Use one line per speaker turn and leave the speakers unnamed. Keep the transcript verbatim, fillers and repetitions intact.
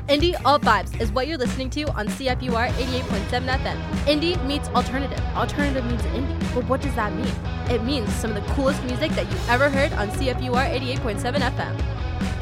Indie Alt Vibes is what you're listening to on C F U R eighty-eight point seven F M. Indie meets alternative. Alternative means indie. But what does that mean? It means some of the coolest music that you've ever heard on C F U R eighty-eight point seven F M.